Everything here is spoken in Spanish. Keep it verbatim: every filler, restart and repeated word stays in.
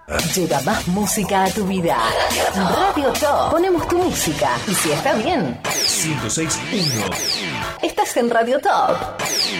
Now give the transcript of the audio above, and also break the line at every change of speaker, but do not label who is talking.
Lleva más música a tu vida. Radio Top. Ponemos tu música. Y si está bien,
ciento seis punto uno.
estás en Radio Top.